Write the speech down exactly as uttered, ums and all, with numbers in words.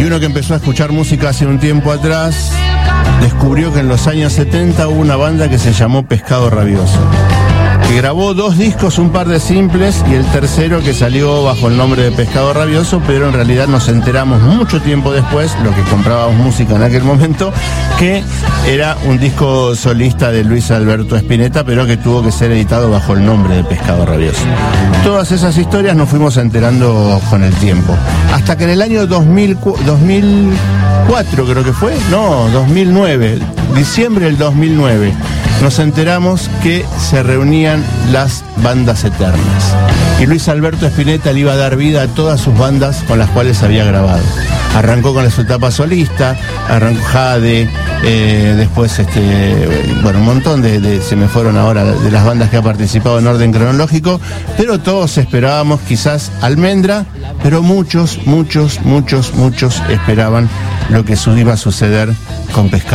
uno que empezó a escuchar música hace un tiempo atrás, descubrió que en los años setenta hubo una banda que se llamó Pescado Rabioso, que grabó dos discos, un par de simples, y el tercero que salió bajo el nombre de Pescado Rabioso, pero en realidad nos enteramos mucho tiempo después, lo que comprábamos música en aquel momento, que era un disco solista de Luis Alberto Spinetta, pero que tuvo que ser editado bajo el nombre de Pescado Rabioso. Todas esas historias nos fuimos enterando con el tiempo, hasta que en el año dos mil cuatro creo que fue, no, dos mil nueve, diciembre del dos mil nueve, nos enteramos que se reunían las bandas eternas. Y Luis Alberto Spinetta le iba a dar vida a todas sus bandas con las cuales había grabado. Arrancó con su etapa solista, arrancó Jade, eh, después, este, bueno, un montón de, de, se me fueron ahora, de las bandas que ha participado en orden cronológico, pero todos esperábamos quizás Almendra, pero muchos, muchos, muchos, muchos esperaban lo que iba a suceder con Pescado.